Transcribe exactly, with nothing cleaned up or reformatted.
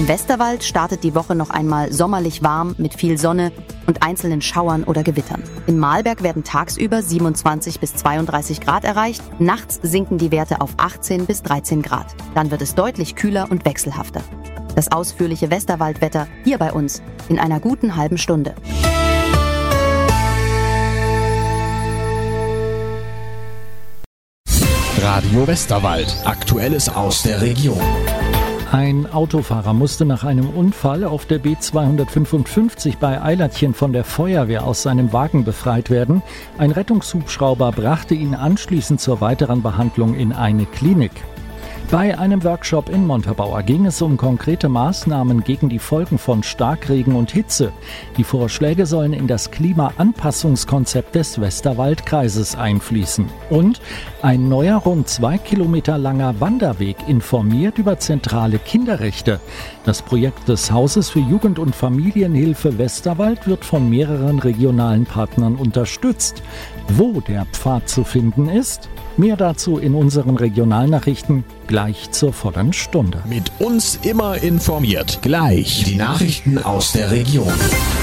Im Westerwald startet die Woche noch einmal sommerlich warm mit viel Sonne und einzelnen Schauern oder Gewittern. In Mahlberg werden tagsüber siebenundzwanzig bis zweiunddreißig Grad erreicht, nachts sinken die Werte auf achtzehn bis dreizehn Grad. Dann wird es deutlich kühler und wechselhafter. Das ausführliche Westerwaldwetter hier bei uns in einer guten halben Stunde. Radio Westerwald. Aktuelles aus der Region. Ein Autofahrer musste nach einem Unfall auf der B zweihundertfünfundfünfzig bei Eilertchen von der Feuerwehr aus seinem Wagen befreit werden. Ein Rettungshubschrauber brachte ihn anschließend zur weiteren Behandlung in eine Klinik. Bei einem Workshop in Montabaur ging es um konkrete Maßnahmen gegen die Folgen von Starkregen und Hitze. Die Vorschläge sollen in das Klimaanpassungskonzept des Westerwaldkreises einfließen. Und ein neuer, rund zwei Kilometer langer Wanderweg informiert über zentrale Kinderrechte. Das Projekt des Hauses für Jugend- und Familienhilfe Westerwald wird von mehreren regionalen Partnern unterstützt. Wo der Pfad zu finden ist? Mehr dazu in unseren Regionalnachrichten gleich zur vollen Stunde. Mit uns immer informiert. Gleich die Nachrichten aus der Region.